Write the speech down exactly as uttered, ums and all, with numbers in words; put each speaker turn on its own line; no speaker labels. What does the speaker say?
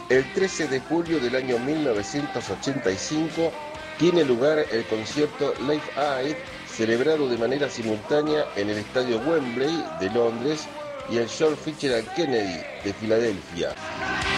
El trece de julio del año mil novecientos ochenta y cinco tiene lugar el concierto Live Aid, celebrado de manera simultánea en el estadio Wembley de Londres y el George Fitzgerald Kennedy de Filadelfia.